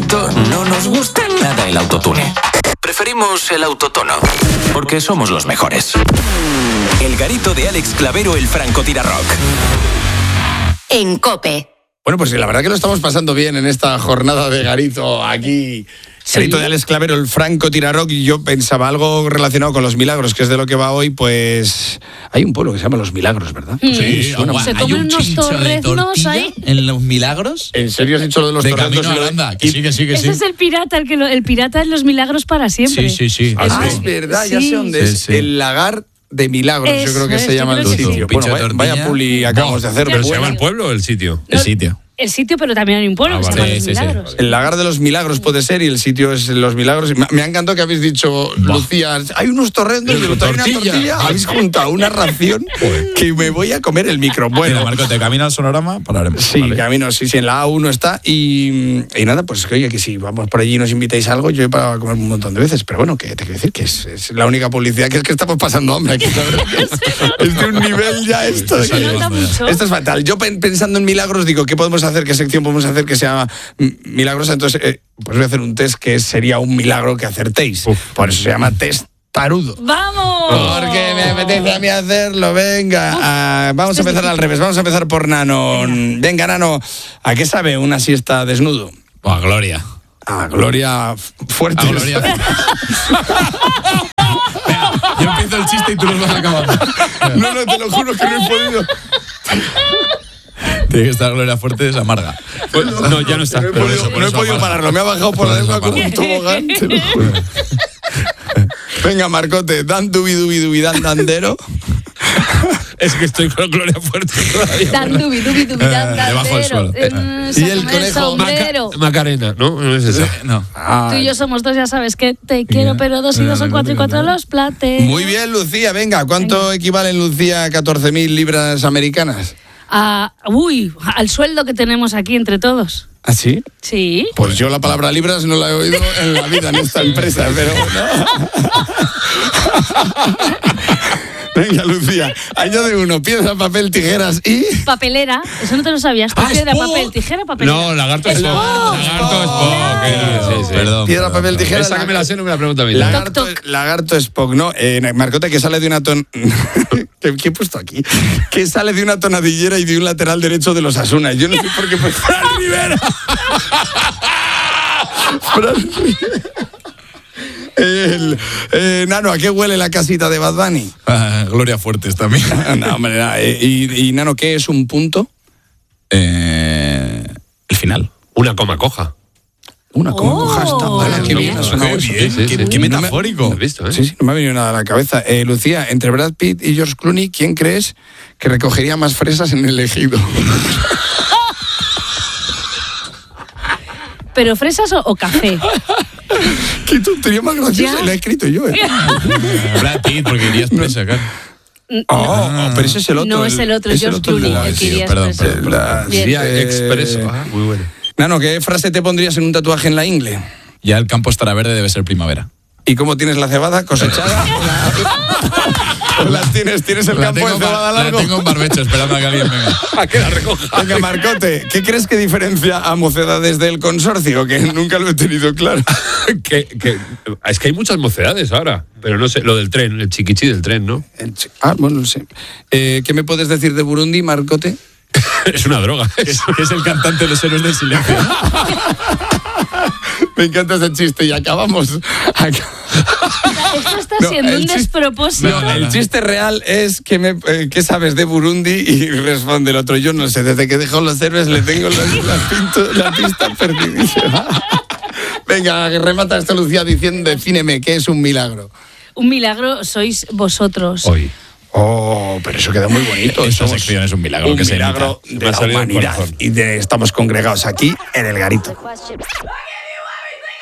Garito no nos gusta nada el autotune. Preferimos el autotono, porque somos los mejores. El Garito de Alex Clavero, el francotirarrock. En COPE. Bueno, pues la verdad que lo estamos pasando bien en esta jornada de Garito aquí. Sí. Garito de Alex Clavero, el francotirarrock. Y yo pensaba algo relacionado con los milagros, que es de lo que va hoy, pues... Hay un pueblo que se llama Los Milagros, ¿verdad? Sí, Se comen unos torreznos ahí. ¿En Los Milagros? ¿En serio has dicho lo de los de torreznos? Camino a Aranda, que sí. Ese es el pirata, el pirata en Los Milagros para siempre. Sí. Es verdad, ya sé dónde es. Sí. El lagar de Milagros, yo creo que se llama el sitio. Pincho Bueno, vaya publi acabamos de hacer. ¿Pero se llama el pueblo o el sitio? El sitio. El sitio, pero también hay un pueblo que se llama Los Milagros. El lagar de los Milagros puede ser y el sitio es Los Milagros. Me ha encantado que habéis dicho, Lucía, hay unos torrendos y una tortilla. Habéis juntado una ración que me voy a comer el micro. Bueno, Marco, te camino al Sonorama, pararemos. Sí, vale. Camino, sí, en la A1 está. Y nada, pues oye, que si vamos por allí y nos invitáis a algo, yo he para comer un montón de veces. Pero bueno, que te quiero decir que es la única publicidad, que es que estamos pasando hambre aquí. Es de un nivel ya esto. Esto es fatal. Yo pensando en milagros, digo, ¿qué podemos hacer? ¿Qué sección podemos hacer que sea milagrosa? Entonces, pues voy a hacer un test que sería un milagro que acertéis. Por eso se llama test tarudo. ¡Vamos! Porque me apetece a mí hacerlo. Venga, vamos a empezar al revés. Vamos a empezar por Nano. Venga, Nano, ¿a qué sabe una siesta desnudo? A Gloria. A Gloria fuerte. A Gloria. Yo empiezo el chiste y tú lo vas a acabar. No, te lo juro que no he podido. Tiene que estar Gloria Fuerte, es amarga. No, ya no está. No he podido pararlo, me ha bajado por la lengua como un tobogán. Venga, Marcote, dan dubi dubi dubi dan dandero. Es que estoy con Gloria Fuerte todavía. Dan dubi dubi dubi dan dandero. Debajo del suelo. Y el conejo Macarena, ¿no? No es esa. No. Tú y yo somos dos, ya sabes que te quiero, pero 2 y 2 son 4 y 4 los plates. Muy bien, Lucía, venga, ¿cuánto equivalen, Lucía, a 14.000 libras americanas? Al sueldo que tenemos aquí entre todos. ¿Ah, sí? Sí. Pues yo la palabra libras no la he oído en la vida en esta empresa, pero no. Venga, Lucía, añade uno, piedra, papel, tijeras y... Papelera, eso no te lo sabías. Piedra, papel, tijera, papelera. No, lagarto Spock. Lagarto Spock. Sí. Perdón. Piedra, papel, tijeras. Esa que me la sé, no me la pregunta a mí. Lagarto Spock, ¿no? Marcote, que sale de una ¿Qué he puesto aquí? Que sale de una tonadillera y de un lateral derecho de los Asuna. Yo no sé por qué... ¡Fran Rivera! ¡Fran Rivera! Nano, ¿a qué huele la casita de Bad Bunny? Gloria Fuertes también. No, hombre, no. Y Nano, ¿qué es un punto? El final. Una coma coja. Una coma coja está mala. Qué bien ha sonado eso. Qué metafórico. ¿Lo has visto, eh? Sí, no me ha venido nada a la cabeza. Lucía, entre Brad Pitt y George Clooney, ¿quién crees que recogería más fresas en el ejido? ¿Pero fresas o café? Qué tontería más graciosa. La he escrito yo, Brad Pitt, porque irías presa, claro. Pero ese es el otro. No, es el otro, George Clooney, el que irías presa. Sería expreso. Muy bueno. Nano, ¿qué frase te pondrías en un tatuaje en la ingle? Ya el campo estará verde, debe ser primavera. ¿Y cómo tienes la cebada cosechada? ¿Tienes el campo de cebada largo? La tengo en barbecho, esperando a que alguien venga. A que la recoja. Venga, Marcote, ¿qué crees que diferencia a Mocedades del Consorcio? Que nunca lo he tenido claro. Es que hay muchas mocedades ahora, pero no sé, lo del tren, el chiquichi del tren, ¿no? Bueno, no sé. ¿Qué me puedes decir de Burundi, Marcote? Es una droga. Que es el cantante de Los Héroes del Silencio. Me encanta ese chiste y acabamos. Esto está siendo un despropósito. No, el chiste real es ¿qué sabes de Burundi? Y responde el otro, yo no sé, desde que dejó Los Héroes le tengo la pista perdidísima. Venga, remata esta, Lucía, diciendo, defíneme, ¿qué es un milagro? Un milagro sois vosotros. Hoy. Pero eso queda muy bonito. Esta sección es un milagro. Un milagro de la humanidad. Y estamos congregados aquí en el Garito.